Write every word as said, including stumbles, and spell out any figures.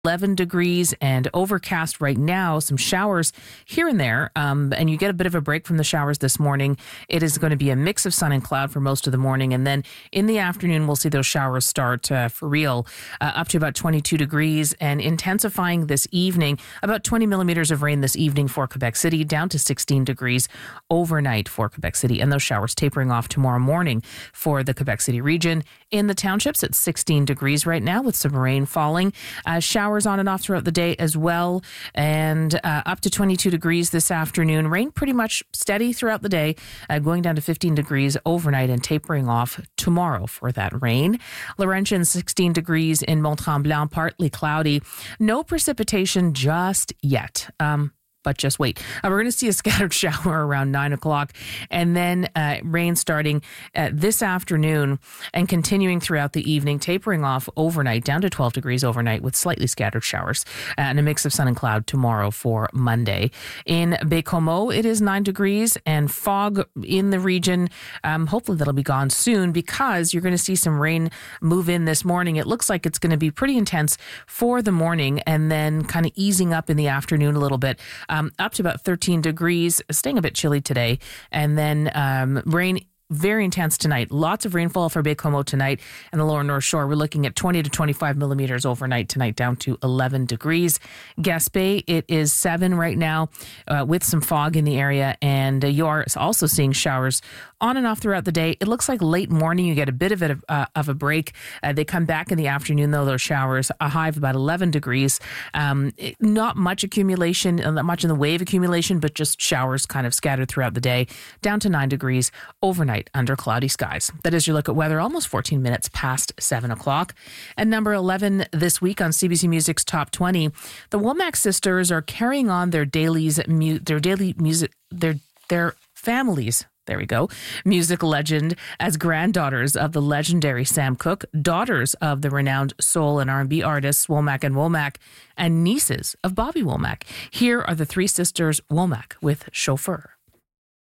eleven degrees and overcast right now, some showers here and there, um, and you get a bit of a break from the showers this morning. It is going to be a mix of sun and cloud for most of the morning, and then in the afternoon, we'll see those showers start uh, for real, uh, up to about twenty-two degrees, and intensifying this evening, about twenty millimeters of rain this evening for Quebec City, down to sixteen degrees overnight for Quebec City, and those showers tapering off tomorrow morning for the Quebec City region. In the townships, it's sixteen degrees right now with some rain falling. Uh, showers on and off throughout the day as well, and uh, up to twenty-two degrees this afternoon. Rain pretty much steady throughout the day, uh, going down to fifteen degrees overnight and tapering off tomorrow for that rain. Laurentian, sixteen degrees in Mont-Tremblant, partly cloudy. No precipitation just yet. Um, But just wait. Uh, we're going to see a scattered shower around nine o'clock, and then uh, rain starting uh, this afternoon and continuing throughout the evening, tapering off overnight down to twelve degrees overnight with slightly scattered showers uh, and a mix of sun and cloud tomorrow for Monday. In Baie-Comeau, it is nine degrees and fog in the region. Um, hopefully that'll be gone soon because you're going to see some rain move in this morning. It looks like it's going to be pretty intense for the morning and then kind of easing up in the afternoon a little bit. Um, up to about thirteen degrees, staying a bit chilly today. And then um, rain very intense tonight. Lots of rainfall for Baie-Comeau tonight and the lower North Shore. We're looking at twenty to twenty-five millimeters overnight tonight, down to eleven degrees. Gaspé, it is seven right now uh, with some fog in the area, and uh, you are also seeing showers on and off throughout the day. It looks like late morning you get a bit of a, uh, of a break. Uh, they come back in the afternoon, though, those showers, a high of about eleven degrees. Um, it, not much accumulation, not much in the way of accumulation, but just showers kind of scattered throughout the day, down to nine degrees overnight under cloudy skies. That is your look at weather, almost fourteen minutes past seven o'clock. And number eleven this week on C B C Music's Top twenty, the Womack sisters are carrying on their dailies, mu- their daily music, their their families. There we go. Music legend as granddaughters of the legendary Sam Cooke, daughters of the renowned soul and R and B artists Womack and Womack, and nieces of Bobby Womack. Here are the three sisters Womack with Chauffeur.